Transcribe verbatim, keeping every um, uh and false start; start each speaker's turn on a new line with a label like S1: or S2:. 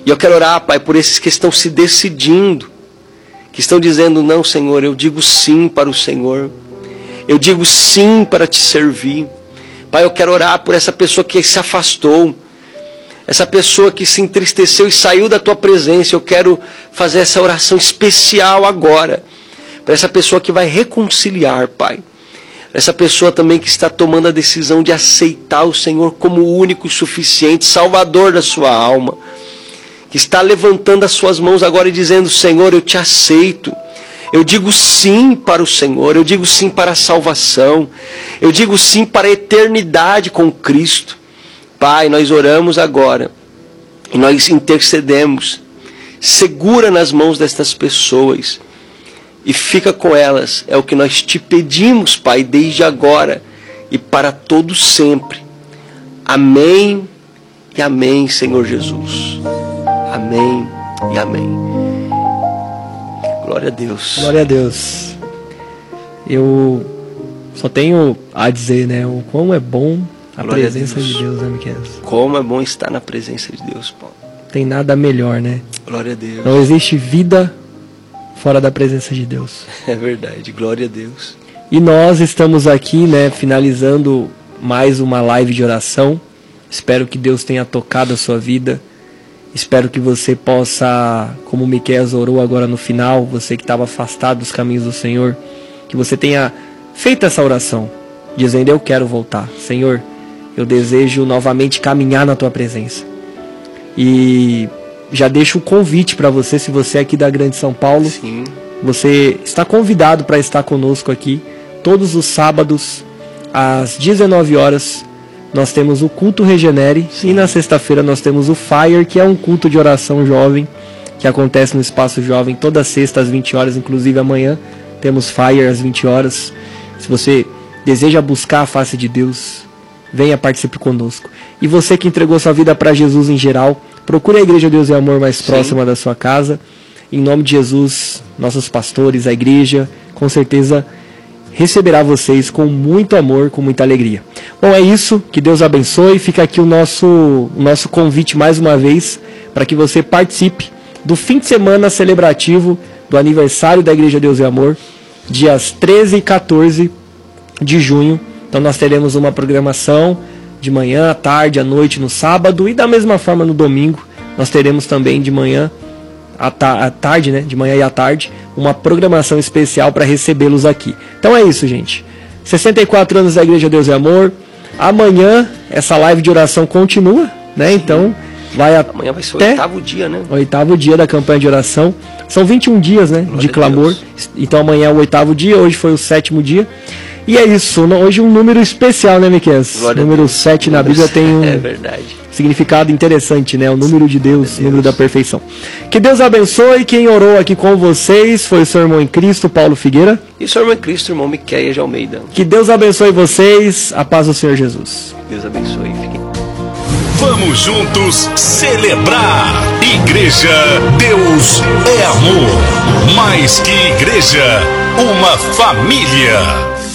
S1: E eu quero orar, Pai, por esses que estão se decidindo, que estão dizendo, não, Senhor, eu digo sim para o Senhor. Eu digo sim para te servir. Pai, eu quero orar por essa pessoa que se afastou, essa pessoa que se entristeceu e saiu da tua presença. Eu quero fazer essa oração especial agora, para essa pessoa que vai reconciliar, Pai. Essa pessoa também que está tomando a decisão de aceitar o Senhor como o único e suficiente Salvador da sua alma. Que está levantando as suas mãos agora e dizendo, Senhor, eu te aceito. Eu digo sim para o Senhor, eu digo sim para a salvação. Eu digo sim para a eternidade com Cristo. Pai, nós oramos agora e nós intercedemos. Segura nas mãos destas pessoas e fica com elas. É o que nós te pedimos, Pai, desde agora e para todo sempre. Amém e amém, Senhor Jesus. Amém e amém. Glória a Deus.
S2: Glória a Deus. Eu só tenho a dizer, né, o quão é bom a
S1: Glória
S2: presença
S1: a Deus.
S2: de Deus, né, Miquel?
S1: Como é bom estar na presença de Deus, Paulo.
S2: Tem nada melhor, né?
S1: Glória a Deus.
S2: Não existe vida fora da presença de Deus.
S1: É verdade, glória a Deus.
S2: E nós estamos aqui, né, finalizando mais uma live de oração. Espero que Deus tenha tocado a sua vida. Espero que você possa, como o Miquel orou agora no final, você que estava afastado dos caminhos do Senhor, que você tenha feito essa oração, dizendo, eu quero voltar. Senhor, eu desejo novamente caminhar na tua presença. E já deixo o convite para você, se você é aqui da Grande São Paulo,
S1: Sim.
S2: Você está convidado para estar conosco aqui, todos os sábados, às dezenove horas, nós temos o culto Regenere. Sim. E na sexta-feira nós temos o Fire, que é um culto de oração jovem, que acontece no Espaço Jovem, toda sexta às vinte horas, inclusive amanhã temos Fire às vinte horas. Se você deseja buscar a face de Deus, venha, participe conosco. E você que entregou sua vida para Jesus em geral, procure a Igreja Deus e Amor mais Sim. próxima da sua casa. Em nome de Jesus, nossos pastores, a igreja, com certeza receberá vocês com muito amor, com muita alegria. Bom, é isso, que Deus abençoe. Fica aqui o nosso, o nosso convite mais uma vez, para que você participe do fim de semana celebrativo do aniversário da Igreja Deus e Amor, dias treze e quatorze de junho. Então nós teremos uma programação de manhã, à tarde, à noite, no sábado, e da mesma forma no domingo. Nós teremos também de manhã, à, ta- à tarde, né? De manhã e à tarde, uma programação especial para recebê-los aqui. Então é isso, gente. sessenta e quatro anos da Igreja Deus e Amor. Amanhã essa live de oração continua, né? Sim. Então vai até...
S1: Amanhã vai ser o oitavo dia, né?
S2: Oitavo dia da campanha de oração. São vinte e um dias, né? Glória de clamor. Então amanhã é o oitavo dia, hoje foi o sétimo dia. E é isso, hoje um número especial, né, Miquel? Número sete na Bíblia tem um
S1: é verdade.
S2: significado interessante, né? O número de Deus, Deus, número da perfeição. Que Deus abençoe. Quem orou aqui com vocês foi o seu irmão em Cristo, Paulo Figueira.
S1: E o seu irmão em Cristo, irmão Miquel de Almeida.
S2: Que Deus abençoe vocês. A paz do Senhor Jesus.
S1: Deus abençoe. Fiquem.
S3: Vamos juntos celebrar. Igreja Deus é amor. Mais que igreja, uma família.